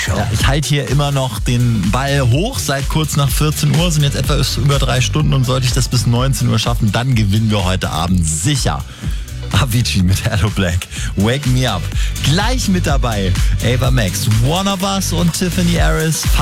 Show. Ja, ich halte hier immer noch den Ball hoch seit kurz nach 14 Uhr, sind jetzt etwa über 3 Stunden und sollte ich das bis 19 Uhr schaffen, dann gewinnen wir heute Abend sicher. Avicii mit Hello Black, Wake Me Up. Gleich mit dabei Ava Max, One of Us und Tiffany Harris.